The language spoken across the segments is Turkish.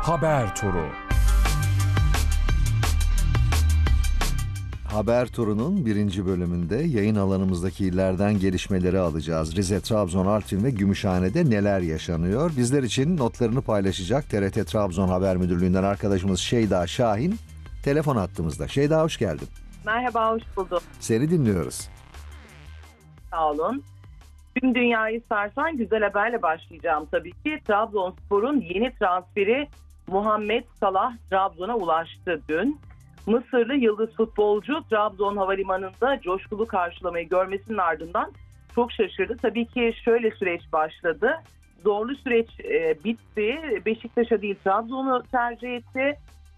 Haber Turu. Haber turunun birinci bölümünde yayın alanımızdaki illerden gelişmeleri alacağız. Rize, Trabzon, Artvin ve Gümüşhane'de neler yaşanıyor? Bizler için notlarını paylaşacak TRT Trabzon Haber Müdürlüğü'nden arkadaşımız Şeyda Şahin telefon hattımızda. Şeyda, hoş geldin. Merhaba, hoş buldum. Seni dinliyoruz. Sağ olun. Tüm dünyayı sarsan güzel haberle başlayacağım tabii ki. Trabzonspor'un yeni transferi Muhammed Salah Trabzon'a ulaştı dün. Mısırlı yıldız futbolcu Trabzon Havalimanı'nda coşkulu karşılamayı görmesinin ardından çok şaşırdı. Tabii ki şöyle süreç başladı. Zorlu süreç bitti. Beşiktaş'a değil Trabzon'u tercih etti.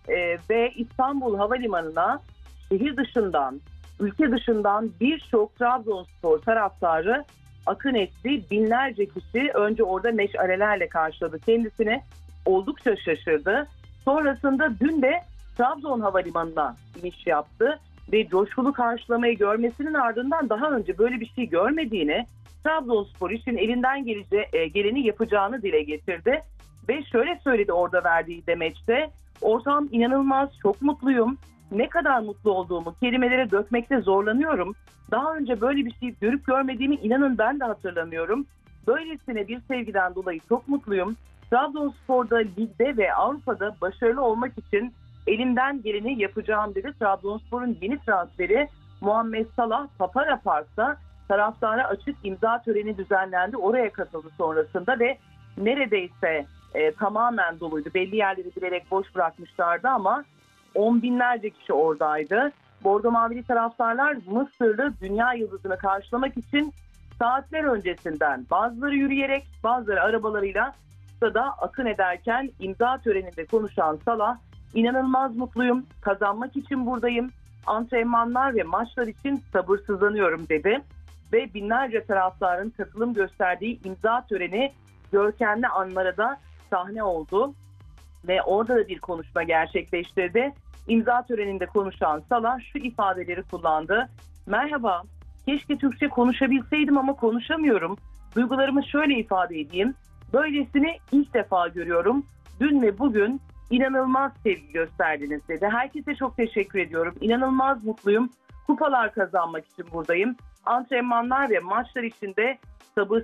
Ve İstanbul Havalimanı'na şehir dışından, ülke dışından birçok Trabzonspor taraftarı akın etti. Binlerce kişi önce orada meşalelerle karşıladı kendisini. Oldukça şaşırdı. Sonrasında dün de Trabzon Havalimanı'na iniş yaptı ve coşkulu karşılamayı görmesinin ardından daha önce böyle bir şey görmediğini, Trabzonspor için elinden geleni yapacağını dile getirdi. Ve şöyle söyledi orada verdiği demeçte: ortam inanılmaz, çok mutluyum. Ne kadar mutlu olduğumu kelimelere dökmekte zorlanıyorum. Daha önce böyle bir şey görüp görmediğimi inanın ben de hatırlamıyorum. Böylesine bir sevgiden dolayı çok mutluyum. Trabzonspor'da ligde ve Avrupa'da başarılı olmak için elimden geleni yapacağım dedi. Trabzonspor'un yeni transferi Muhammed Salah Papara Park'ta taraftara açık imza töreni düzenlendi. Oraya katıldı sonrasında ve neredeyse tamamen doluydu. Belli yerleri bilerek boş bırakmışlardı ama on binlerce kişi oradaydı. Bordo Mavili taraftarlar Mısırlı dünya yıldızını karşılamak için saatler öncesinden bazıları yürüyerek, bazıları arabalarıyla da akın ederken imza töreninde konuşan Salah, "İnanılmaz mutluyum, kazanmak için buradayım, antrenmanlar ve maçlar için sabırsızlanıyorum" dedi. Ve binlerce taraftarın katılım gösterdiği imza töreni görkemli anlara da sahne oldu. Ve orada da bir konuşma gerçekleştirdi. İmza töreninde konuşan Salah şu ifadeleri kullandı: "Merhaba, keşke Türkçe konuşabilseydim ama konuşamıyorum. Duygularımı şöyle ifade edeyim. Böylesini ilk defa görüyorum. Dün ve bugün inanılmaz sevgi gösterdiniz" dedi. "Herkese çok teşekkür ediyorum. İnanılmaz mutluyum. Kupalar kazanmak için buradayım. Antrenmanlar ve maçlar için de